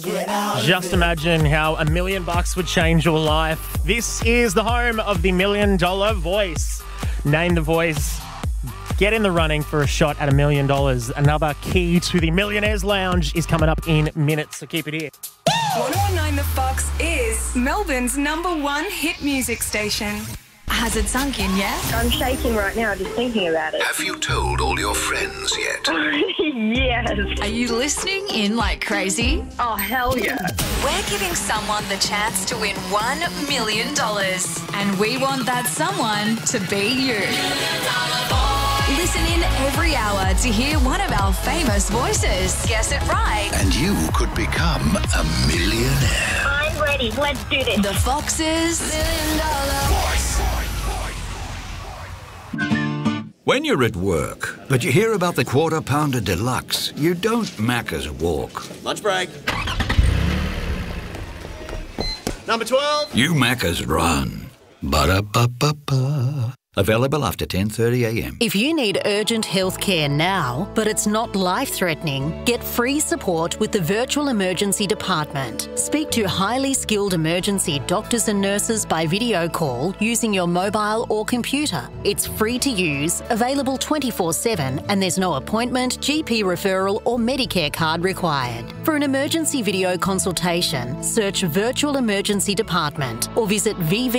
Just imagine how $1 million would change your life. This is the home of the $1 Million Voice. Name the voice. Get in the running for a shot at $1 million. Another key to the Millionaires Lounge is coming up in minutes, so keep it here. 1019 The Fox is Melbourne's #1 hit music station. Has it sunk in yet? I'm shaking right now just thinking about it. Have you told all your friends yet? Yes. Are you listening in like crazy? Oh, hell yeah. We're giving someone the chance to win $1 million. And we want that someone to be you. Listen in every hour to hear one of our famous voices. Guess it right. And you could become a millionaire. I'm ready. Let's do this. The Fox's $1 Million Voice. When you're at work, but you hear about the Quarter Pounder Deluxe, you don't Macca's walk. Lunch break. Number 12. You Macca's run. Ba-da-ba-ba-ba. Available after 10:30am. If you need urgent health care now, but it's not life-threatening, get free support with the Virtual Emergency Department. Speak to highly skilled emergency doctors and nurses by video call using your mobile or computer. It's free to use, available 24/7, and there's no appointment, GP referral or Medicare card required. For an emergency video consultation, search Virtual Emergency Department or visit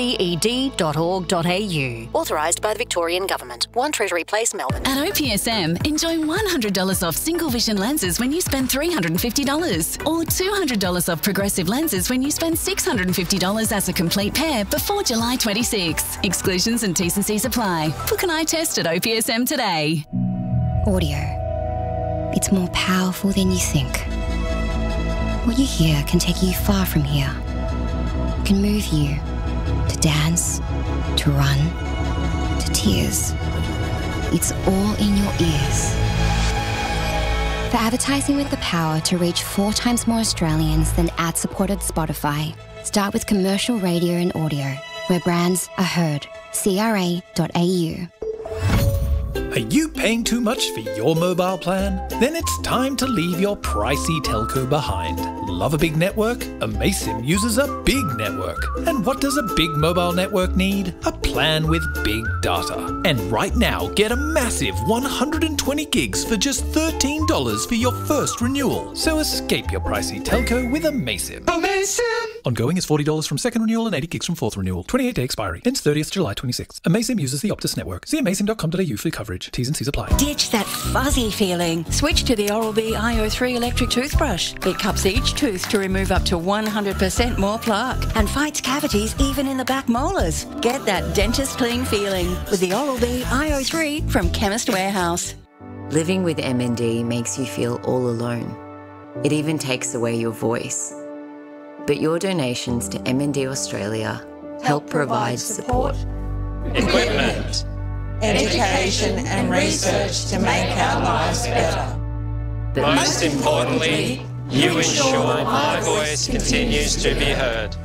vved.org.au. Authorised by the Victorian Government. 1 Treasury Place, Melbourne. At OPSM, enjoy $100 off single vision lenses when you spend $350 or $200 off progressive lenses when you spend $650 as a complete pair before July 26. Exclusions and T's and C's apply. Book an eye test at OPSM today. Audio. It's more powerful than you think. What you hear can take you far from here. It can move you to dance, to run, to tears. It's all in your ears. For advertising with the power to reach 4 times more Australians than ad-supported Spotify, start with commercial radio and audio, where brands are heard. CRA.au. Are you paying too much for your mobile plan? Then it's time to leave your pricey telco behind. Love a big network? Amaysim uses a big network. And what does a big mobile network need? A plan with big data. And right now, get a massive 120 gigs for just $13 for your first renewal. So escape your pricey telco with Amaysim. Amaysim! Ongoing is $40 from second renewal and 80 gigs from fourth renewal. 28-day expiry. Ends 30th July 26. Amaysim uses the Optus network. See amaysim.com.au for coverage. T's and C's apply. Ditch that fuzzy feeling. Switch to the Oral-B iO3 electric toothbrush. It cups each tooth to remove up to 100% more plaque and fights cavities even in the back molars. Get that dentist clean feeling with the Oral-B iO3 from Chemist Warehouse. Living with MND makes you feel all alone. It even takes away your voice. But your donations to MND Australia help provide support, equipment, education and research to make our lives better. But most importantly, you ensure my voice continues to be heard.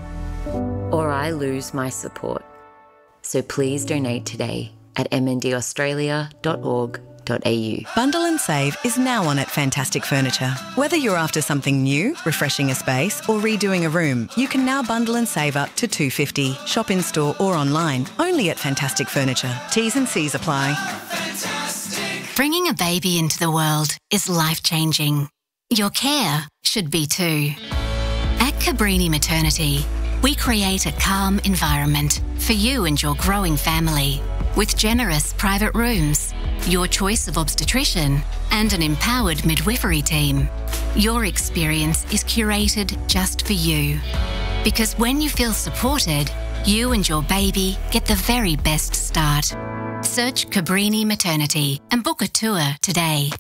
or I lose my support. So please donate today at mndaustralia.org.au. Bundle and Save is now on at Fantastic Furniture. Whether you're after something new, refreshing a space or redoing a room, you can now bundle and save up to $250. Shop in store or online, only at Fantastic Furniture. T's and C's apply. Bringing a baby into the world is life-changing. Your care should be too. At Cabrini Maternity, we create a calm environment for you and your growing family with generous private rooms, your choice of obstetrician and an empowered midwifery team. Your experience is curated just for you. Because when you feel supported, you and your baby get the very best start. Search Cabrini Maternity and book a tour today.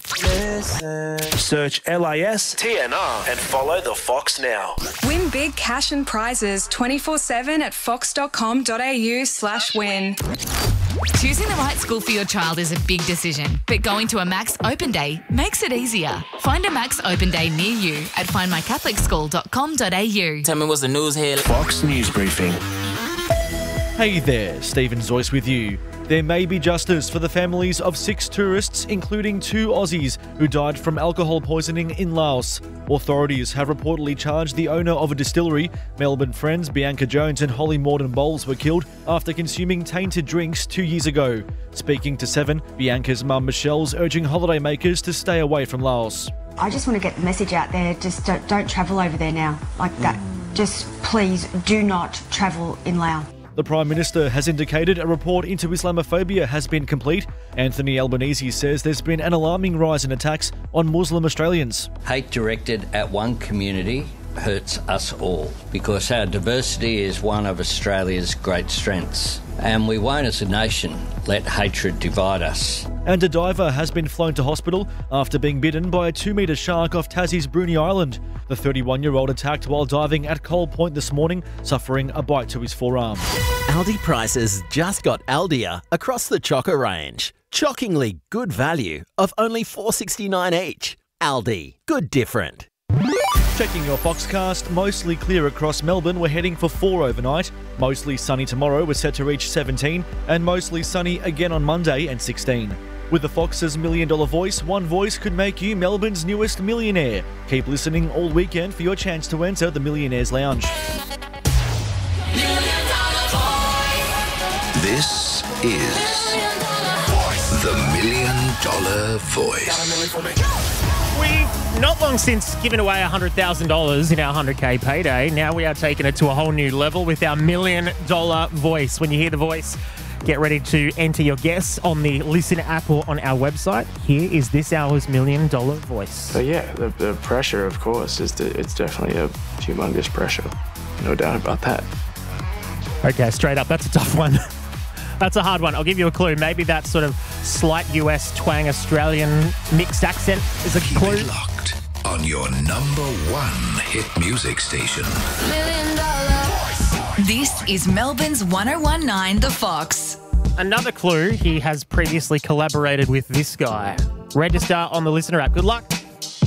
Search LISTNR and follow the Fox now. Win big cash and prizes 24/7 at fox.com.au/win. Choosing the right school for your child is a big decision, but going to a Max Open Day makes it easier. Find a Max Open Day near you at findmycatholicschool.com.au. Tell me what's the news here. Fox News Briefing. Hey there, Stephen Zoyce with you. There may be justice for the families of 6 tourists, including 2 Aussies, who died from alcohol poisoning in Laos. Authorities have reportedly charged the owner of a distillery. Melbourne friends Bianca Jones and Holly Morden Bowles were killed after consuming tainted drinks 2 years ago. Speaking to 7, Bianca's mum Michelle's urging holidaymakers to stay away from Laos. I just want to get the message out there, just don't travel over there now, like that. Just please do not travel in Laos. The Prime Minister has indicated a report into Islamophobia has been complete. Anthony Albanese says there's been an alarming rise in attacks on Muslim Australians. Hate directed at one community hurts us all because our diversity is one of Australia's great strengths. And we won't, as a nation, let hatred divide us. And a diver has been flown to hospital after being bitten by a 2-metre shark off Tassie's Bruny Island. The 31-year-old attacked while diving at Coal Point this morning, suffering a bite to his forearm. Aldi prices just got Aldier across the Choco range. Shockingly good value of only $4.69 each. Aldi, good different. Checking your Foxcast, mostly clear across Melbourne. We're heading for 4 overnight. Mostly sunny tomorrow, we're set to reach 17. And mostly sunny again on Monday and 16. With the Fox's $1 Million Voice, one voice could make you Melbourne's newest millionaire. Keep listening all weekend for your chance to enter the Millionaires Lounge. This is the $1 Million Voice. We've not long since given away $100,000 in our 100K payday. Now we are taking it to a whole new level with our $1 Million Voice. When you hear the voice, get ready to enter your guess on the Listen app or on our website. Here is this hour's $1 Million Voice. So yeah, the pressure, of course, it's definitely a humongous pressure. No doubt about that. Okay, straight up, that's a tough one. That's a hard one. I'll give you a clue. Maybe that sort of slight US twang Australian mixed accent is a clue. Keep it locked on your #1 hit music station. This is Melbourne's 1019 The Fox. Another clue, he has previously collaborated with this guy. Register on the Listener app. Good luck.